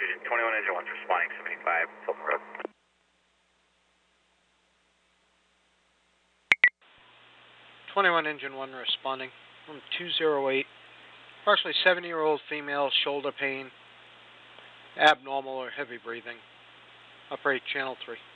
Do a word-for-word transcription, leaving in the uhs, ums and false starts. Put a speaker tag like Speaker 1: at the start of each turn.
Speaker 1: Fusion, twenty-one engine one's responding, seventy-five, Hilton Road.
Speaker 2: twenty-one engine one responding from two zero eight. Approximately seventy-year-old female, shoulder pain, abnormal or heavy breathing. Operate channel three.